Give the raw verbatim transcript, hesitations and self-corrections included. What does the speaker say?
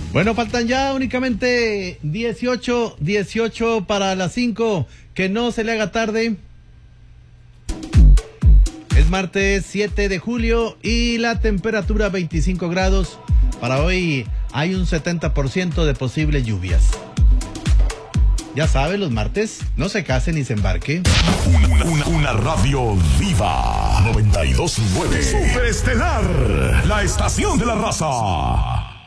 Bueno, faltan ya únicamente dieciocho, dieciocho para las cinco. Que no se le haga tarde. Es martes siete de julio y la temperatura veinticinco grados. Para hoy hay un setenta por ciento de posibles lluvias. Ya sabe, los martes no se case ni se embarque. Una, una, una radio viva. noventa y dos punto nueve. Superestelar. La estación de la raza.